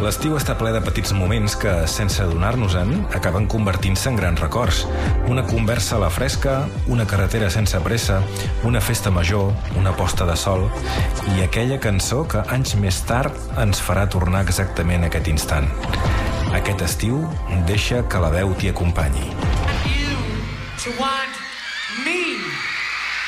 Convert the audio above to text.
L'estiu està ple de petits moments que, sense adonar-nos-en, acaben convertint-se en grans records. Una conversa a la fresca, una carretera sense pressa, una festa major, una posta de sol i aquella cançó que anys més tard ens farà tornar exactament a aquest instant. Aquest estiu, deixa que la veu t'hi acompanyi. You to want me.